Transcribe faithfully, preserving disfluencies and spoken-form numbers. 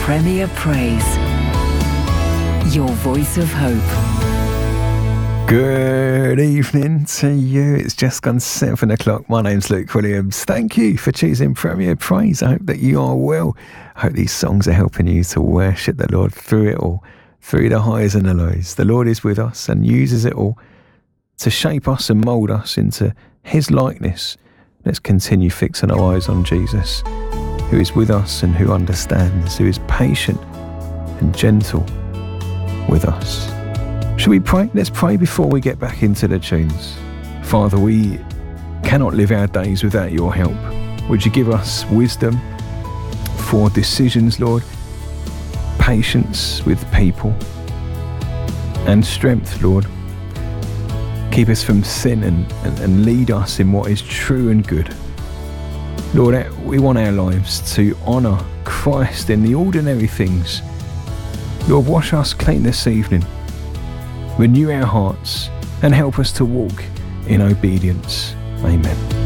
Premier Praise, your voice of hope. Good evening to you. It's just gone seven o'clock. My name's Luke Williams. Thank you for choosing Premier Praise. I hope that you are well. I hope these songs are helping you to worship the Lord through it all, through the highs and the lows. The Lord is with us and uses it all to shape us and mould us into his likeness. Let's continue fixing our eyes on Jesus, who is with us and who understands, who is patient and gentle with us. Should we pray? Let's pray before we get back into the tunes. Father, we cannot live our days without your help. Would you give us wisdom for decisions, Lord, patience with people, and strength, Lord. Keep us from sin and, and, and lead us in what is true and good. Lord, we want our lives to honour Christ in the ordinary things. Lord, wash us clean this evening. Renew our hearts and help us to walk in obedience. Amen.